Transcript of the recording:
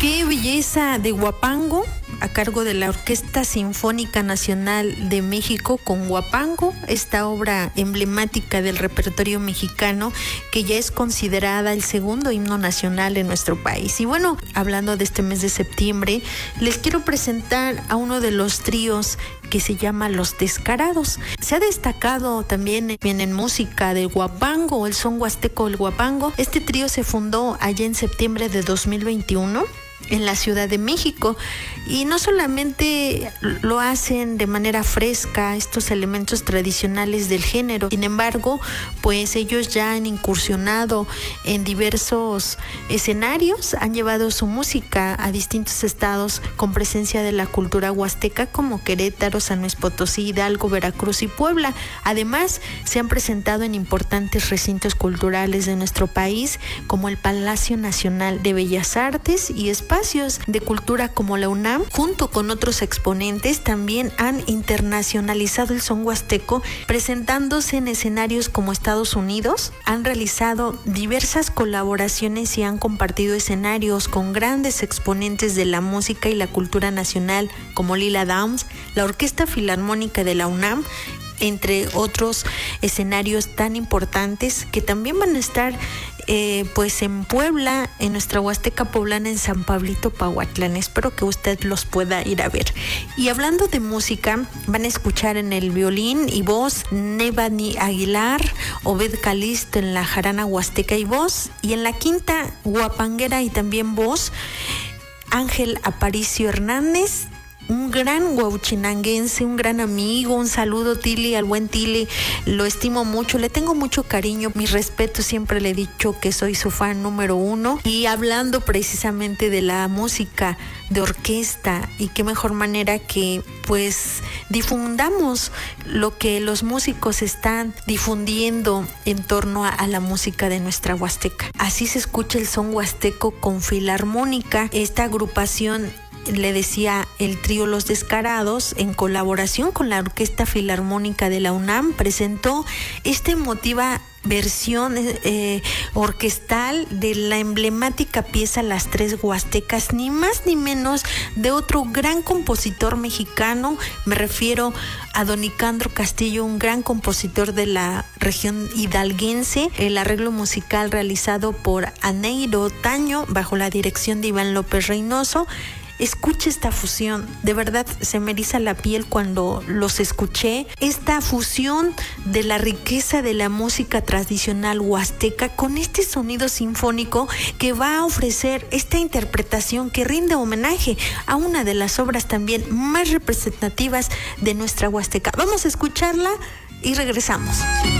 Qué belleza de Huapango, a cargo de la Orquesta Sinfónica Nacional de México con Huapango, esta obra emblemática del repertorio mexicano que ya es considerada el segundo himno nacional en nuestro país. Y bueno, hablando de este mes de septiembre, les quiero presentar a uno de los tríos que se llama Los Descarados. Se ha destacado también en música del Huapango, el son huasteco del Huapango. Este trío se fundó allá en septiembre de 2021 en la Ciudad de México, y no solamente lo hacen de manera fresca estos elementos tradicionales del género, sin embargo, pues ellos ya han incursionado en diversos escenarios, han llevado su música a distintos estados con presencia de la cultura huasteca como Querétaro, San Luis Potosí, Hidalgo, Veracruz y Puebla. Además, se han presentado en importantes recintos culturales de nuestro país como el Palacio Nacional de Bellas Artes y espacios de cultura como la UNAM. Junto con otros exponentes también han internacionalizado el son huasteco, presentándose en escenarios como Estados Unidos. Han realizado diversas colaboraciones y han compartido escenarios con grandes exponentes de la música y la cultura nacional como Lila Downs, la Orquesta Filarmónica de la UNAM, entre otros escenarios tan importantes que también van a estar pues en Puebla, en nuestra Huasteca poblana, en San Pablito Pahuatlán. Espero que usted los pueda ir a ver. Y hablando de música, van a escuchar en el violín y voz Nevani Aguilar, Obed Calisto en la jarana huasteca y voz, y en la quinta huapanguera y también voz Ángel Aparicio Hernández, un gran huauchinanguense, un gran amigo. Un saludo, Tili, al buen Tili, lo estimo mucho, le tengo mucho cariño, mi respeto, siempre le he dicho que soy su fan número uno. Y hablando precisamente de la música de orquesta, y qué mejor manera que pues difundamos lo que los músicos están difundiendo en torno a la música de nuestra Huasteca. Así se escucha el son huasteco con filarmónica. Esta agrupación, le decía, el trío Los Descarados, en colaboración con la Orquesta Filarmónica de la UNAM, presentó esta emotiva versión orquestal de la emblemática pieza Las Tres Huastecas, ni más ni menos de otro gran compositor mexicano. Me refiero a don Nicandro Castillo, un gran compositor de la región hidalguense. El arreglo musical realizado por Aneiro Taño bajo la dirección de Iván López Reynoso. Escuche esta fusión, de verdad se me eriza la piel cuando los escuché. Esta fusión de la riqueza de la música tradicional huasteca con este sonido sinfónico que va a ofrecer esta interpretación que rinde homenaje a una de las obras también más representativas de nuestra Huasteca. Vamos a escucharla y regresamos.